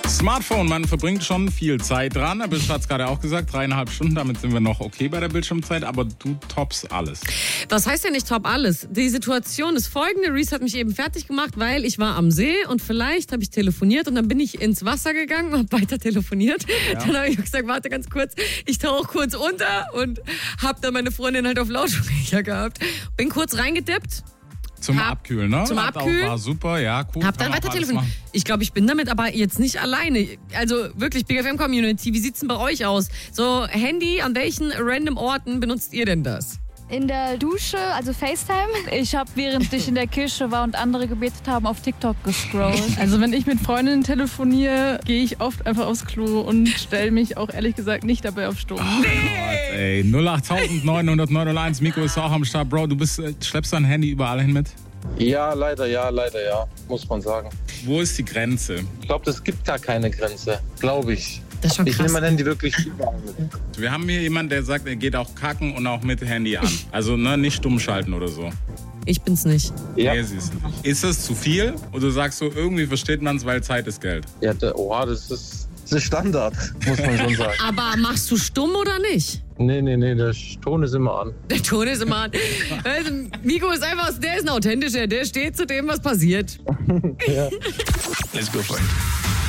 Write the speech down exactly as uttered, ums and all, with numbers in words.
Smartphone, man verbringt schon viel Zeit dran, aber ich hatte es gerade auch gesagt, dreieinhalb Stunden, damit sind wir noch okay bei der Bildschirmzeit, aber du toppst alles. Was heißt ja nicht top alles? Die Situation ist folgende, Reese hat mich eben fertig gemacht, weil ich war am See und vielleicht habe ich telefoniert und dann bin ich ins Wasser gegangen und habe weiter telefoniert. Ja. Dann habe ich gesagt, warte ganz kurz, ich tauche kurz unter und habe dann meine Freundin halt auf Lautsprecher gehabt. Bin kurz reingedippt. Zum hab, Abkühlen, ne? Zum Hat Abkühlen. Auch, war super, ja, cool. Hab dann weiter telefoniert. Ich glaube, ich bin damit aber jetzt nicht alleine. Also wirklich, Big F M Community, wie sieht's denn bei euch aus? So, Handy, an welchen random Orten benutzt ihr denn das? In der Dusche, also FaceTime. Ich habe, während ich in der Kirche war und andere gebetet haben, auf TikTok gescrollt. Also wenn ich mit Freundinnen telefoniere, gehe ich oft einfach aufs Klo und stelle mich auch ehrlich gesagt nicht dabei auf Stumm. Oh, nee. Gott, ey. null acht neun null null neun null eins, Miko ist auch am Start. Bro, du bist, schleppst dein Handy überall hin mit? Ja, leider ja, leider ja, muss man sagen. Wo ist die Grenze? Ich glaube, es gibt gar keine Grenze, glaube ich. Das ist schon krass. Ich nehme mein Handy wirklich überall mit. Wir haben hier jemanden, der sagt, er geht auch kacken und auch mit Handy an. Also ne, nicht stumm schalten oder so. Ich bin's nicht. Ja. Nee, siehst du nicht. Ist das zu viel? Oder sagst du, irgendwie versteht man es, weil Zeit ist Geld? Ja, der, oh, das ist, das ist Standard, muss man schon sagen. Aber machst du stumm oder nicht? Nee, nee, nee, der Ton ist immer an. Der Ton ist immer an. Also, Miko ist einfach, der ist ein authentischer, der steht zu dem, was passiert. Ja. Let's go for it.